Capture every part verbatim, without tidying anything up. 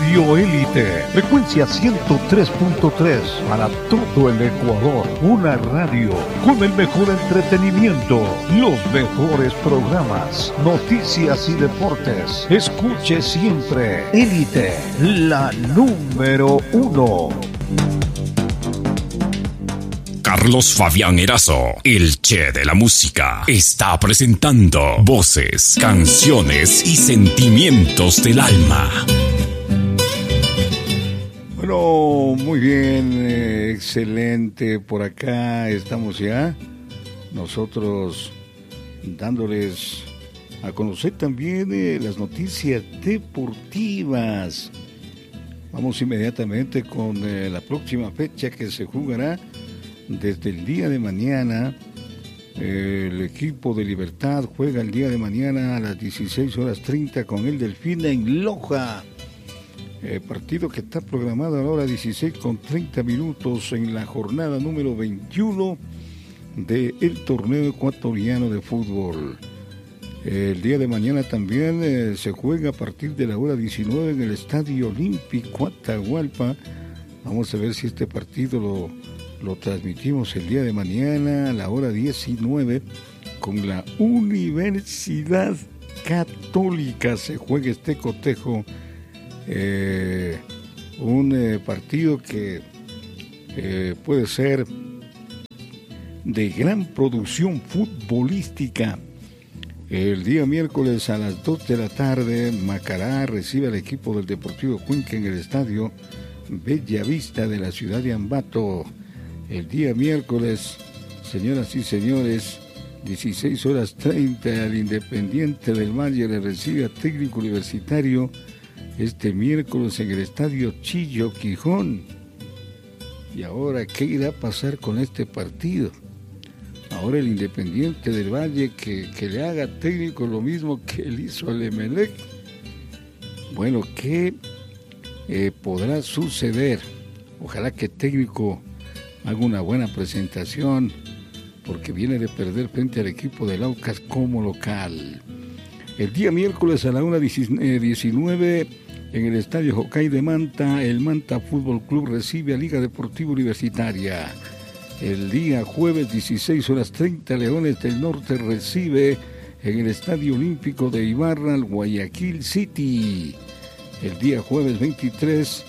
Radio Élite, frecuencia ciento tres punto tres para todo el Ecuador. Una radio con el mejor entretenimiento, los mejores programas, noticias y deportes. Escuche siempre Élite, la número uno. Carlos Fabián Erazo, el Che de la música, está presentando voces, canciones y sentimientos del alma. Bueno, muy bien, eh, excelente. Por acá estamos ya, nosotros dándoles a conocer también eh, las noticias deportivas. Vamos inmediatamente con eh, la próxima fecha que se jugará desde el día de mañana. Eh, el equipo de Libertad juega el día de mañana a las dieciséis horas treinta con el Delfín en Loja. Eh, partido que está programado a la hora dieciséis con treinta minutos en la jornada número veintiuno del torneo ecuatoriano de fútbol. Eh, el día de mañana también eh, se juega a partir de la hora diecinueve en el Estadio Olímpico Atahualpa. Vamos a ver si este partido lo, lo transmitimos el día de mañana a la hora diecinueve con la Universidad Católica. Se juega este cotejo. Eh, un eh, partido que eh, puede ser de gran producción futbolística. El día miércoles a las dos de la tarde, Macará recibe al equipo del Deportivo Cuenca en el estadio Bellavista de la ciudad de Ambato. El día miércoles, señoras y señores, dieciséis horas treinta, al Independiente del Valle le recibe a Técnico Universitario este miércoles en el estadio Chillo Quijón. Y ahora, ¿qué irá a pasar con este partido? Ahora el Independiente del Valle que, que le haga Técnico lo mismo que él hizo al Emelec. Bueno, ¿qué eh, podrá suceder? Ojalá que Técnico haga una buena presentación, porque viene de perder frente al equipo del Aucas como local. El día miércoles a la una diecinueve en el estadio Jocay de Manta, el Manta Fútbol Club recibe a Liga Deportiva Universitaria. El día jueves dieciséis horas treinta, Leones del Norte recibe en el Estadio Olímpico de Ibarra al Guayaquil City. El día jueves veintitrés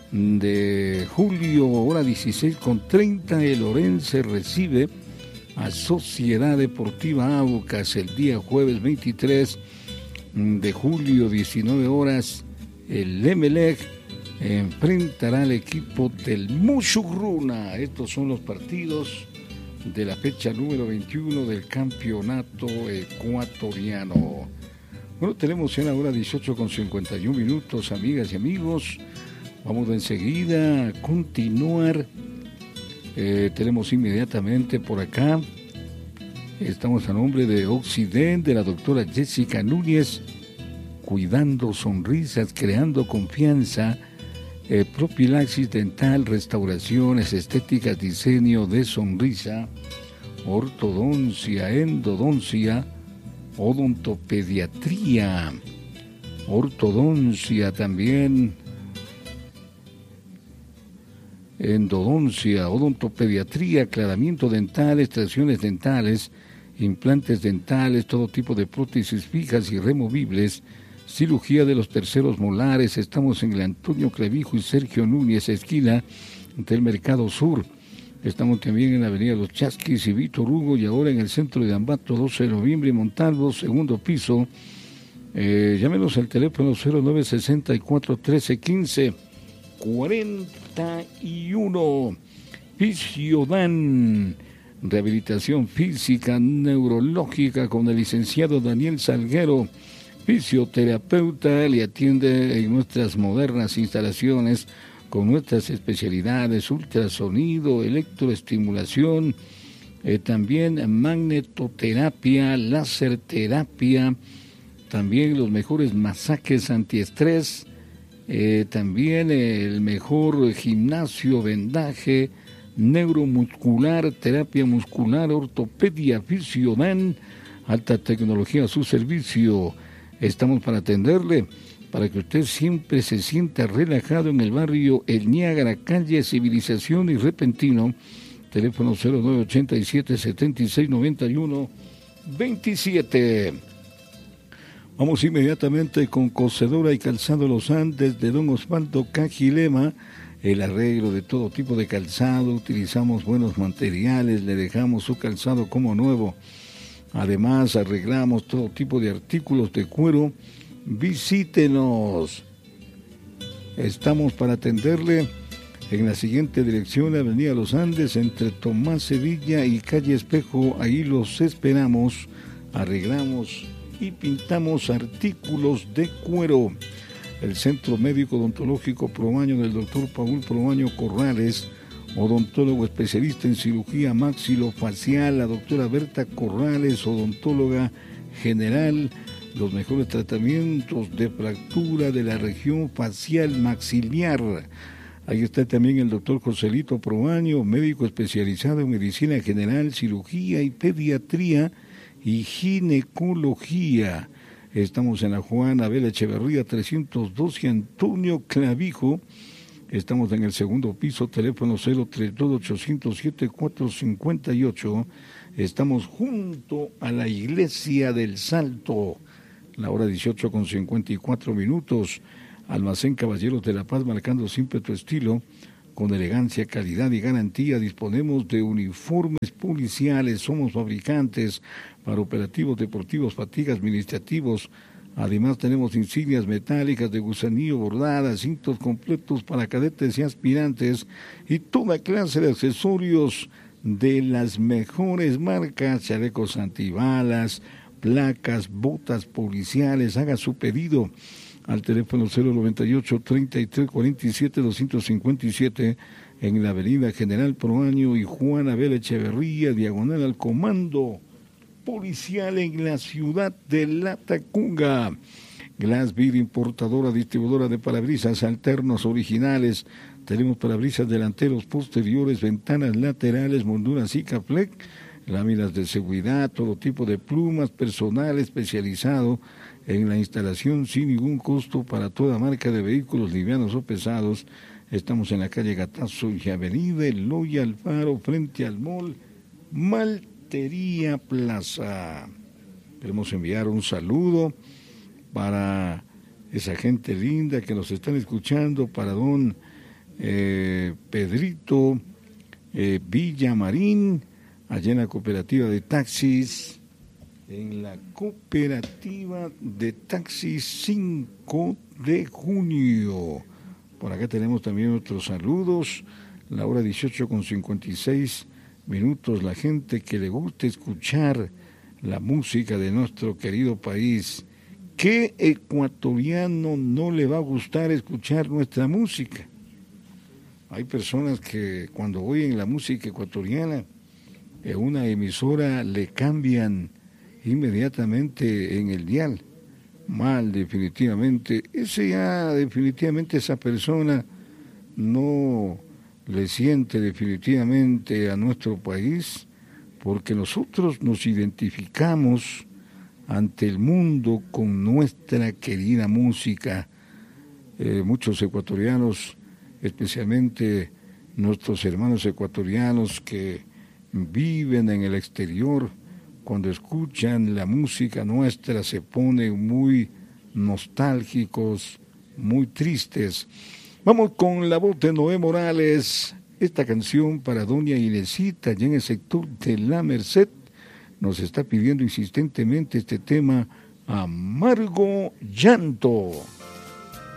de julio, hora dieciséis con treinta, el Orense recibe a Sociedad Deportiva Aucas. El día jueves veintitrés de julio, diecinueve horas, el Emelec enfrentará al equipo del Musugruna. Estos son los partidos de la fecha número veintiuno del campeonato ecuatoriano. Bueno, tenemos ya la hora dieciocho con cincuenta y uno minutos, amigas y amigos. Vamos de enseguida a continuar. Eh, tenemos inmediatamente por acá, estamos a nombre de Occidente, de la doctora Jessica Núñez, cuidando sonrisas, creando confianza, eh, profilaxis dental, restauraciones estéticas, diseño de sonrisa, ortodoncia, endodoncia, odontopediatría, ortodoncia también, endodoncia, odontopediatría, aclaramiento dental, extracciones dentales, implantes dentales, todo tipo de prótesis fijas y removibles, cirugía de los terceros molares. Estamos en el Antonio Clavijo y Sergio Núñez, esquina del Mercado Sur. Estamos también en la avenida Los Chasquis y Víctor Hugo, y ahora en el centro de Ambato, doce de noviembre, Montalvo, segundo piso. Eh, llámenos al teléfono cero nueve sesenta y cuatro trece quince cuarenta y uno. Fisiodan, rehabilitación física, neurológica, con el licenciado Daniel Salguero, fisioterapeuta, le atiende en nuestras modernas instalaciones con nuestras especialidades: ultrasonido, electroestimulación, eh, también magnetoterapia, láserterapia, también los mejores masajes antiestrés, eh, también el mejor gimnasio, vendaje, neuromuscular, terapia muscular, ortopedia, Fisiodan, alta tecnología a su servicio. Estamos para atenderle. para que usted siempre se sienta relajado en el barrio El Niágara, calle Civilización y Repentino, teléfono cero nueve ochenta y siete, setenta y seis, noventa y uno, veintisiete. Vamos inmediatamente con Cocedora y Calzado Los Andes de don Osvaldo Cajilema. El arreglo de todo tipo de calzado, utilizamos buenos materiales, le dejamos su calzado como nuevo. Además, arreglamos todo tipo de artículos de cuero. Visítenos. Estamos para atenderle en la siguiente dirección, Avenida Los Andes, entre Tomás Sevilla y Calle Espejo. Ahí los esperamos. Arreglamos y pintamos artículos de cuero. El Centro Médico Odontológico Promaño del doctor Paul Promaño Corrales, odontólogo especialista en cirugía maxilofacial, la doctora Berta Corrales, odontóloga general, los mejores tratamientos de fractura de la región facial maxilar. Ahí está también el doctor Joselito Promaño, médico especializado en medicina general, cirugía y pediatría y ginecología. Estamos en la Juan Abel Echeverría trescientos doce, Antonio Clavijo. Estamos en el segundo piso, teléfono cero treinta y dos, ochocientos siete, cuatrocientos cincuenta y ocho. Estamos junto a la Iglesia del Salto. La hora dieciocho con cincuenta y cuatro minutos. Almacén Caballeros de la Paz, marcando siempre tu estilo. Con elegancia, calidad y garantía disponemos de uniformes policiales, somos fabricantes para operativos deportivos, fatigas administrativos. Además tenemos insignias metálicas de gusanillo bordadas, cintos completos para cadetes y aspirantes y toda clase de accesorios de las mejores marcas, chalecos antibalas, placas, botas policiales. Haga su pedido al teléfono cero noventa y ocho, treinta y tres, cuarenta y siete, doscientos cincuenta y siete en la avenida General Proaño y Juan Abel Echeverría, diagonal al Comando Policial en la ciudad de La Tacunga. Glassbeer, importadora, distribuidora de parabrisas alternos originales. Tenemos parabrisas delanteros, posteriores, ventanas laterales, molduras Sikaflex, láminas de seguridad, todo tipo de plumas, personal especializado en la instalación sin ningún costo para toda marca de vehículos livianos o pesados. Estamos en la calle Gatazo y avenida Eloy Alfaro, frente al mall Maltería Plaza. Queremos enviar un saludo para esa gente linda que nos están escuchando, para don eh, Pedrito eh, Villamarín, allá en la cooperativa de taxis, en la cooperativa de taxis cinco de junio. Por acá tenemos también otros saludos, la hora dieciocho con cincuenta y seis minutos, la gente que le gusta escuchar la música de nuestro querido país. ¿Qué ecuatoriano no le va a gustar escuchar nuestra música? Hay personas que cuando oyen la música ecuatoriana en una emisora le cambian inmediatamente en el dial. Mal, definitivamente. Ese ya, definitivamente, esa persona no le siente definitivamente a nuestro país, porque nosotros nos identificamos ante el mundo con nuestra querida música. Eh, muchos ecuatorianos, especialmente nuestros hermanos ecuatorianos que viven en el exterior, cuando escuchan la música nuestra se ponen muy nostálgicos, muy tristes. Vamos con la voz de Noé Morales, esta canción para doña Inesita, allá en el sector de La Merced. Nos está pidiendo insistentemente este tema, Amargo Llanto.